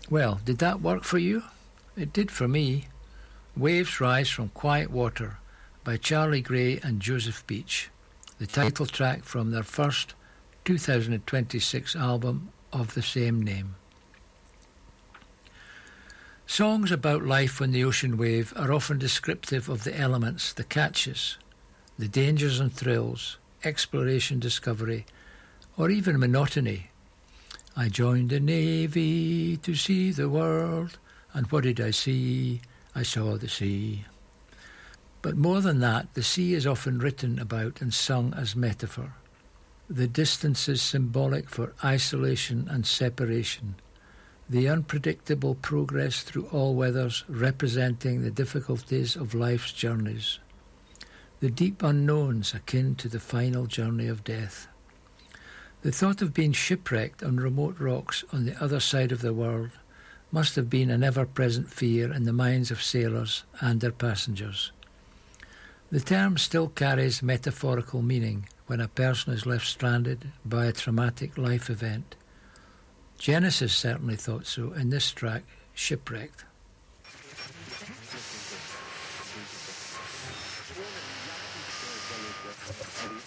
Well, did that work for you? It did for me. Waves Rise from Quiet Water by Charlie Gray and Joseph Beach, the title track from their first 2026 album of the same name. Songs about life on the ocean wave are often descriptive of the elements, the catches, the dangers and thrills, exploration, discovery, or even monotony. I joined the Navy to see the world, and what did I see? I saw the sea. But more than that, the sea is often written about and sung as metaphor. The distance is symbolic for isolation and separation, the unpredictable progress through all weathers representing the difficulties of life's journeys, the deep unknowns akin to the final journey of death. The thought of being shipwrecked on remote rocks on the other side of the world must have been an ever-present fear in the minds of sailors and their passengers. The term still carries metaphorical meaning when a person is left stranded by a traumatic life event. Genesis certainly thought so in this track, Shipwrecked.